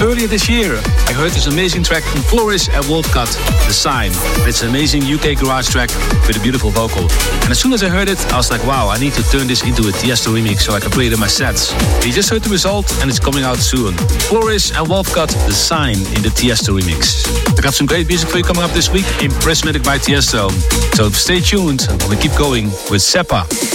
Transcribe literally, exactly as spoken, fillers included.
earlier this year, I heard this amazing track from Floris and Wolfcut, The Sign. It's an amazing U K garage track with a beautiful vocal. And as soon as I heard it, I was like, wow, I need to turn this into a Tiesto remix so I can play it in my sets. You just heard the result and it's coming out soon. Floris and Wolfcut, The Sign in the Tiesto remix. I got some great music for you coming up this week in Prismatic by Tiesto. So stay tuned and we keep going with Seppa.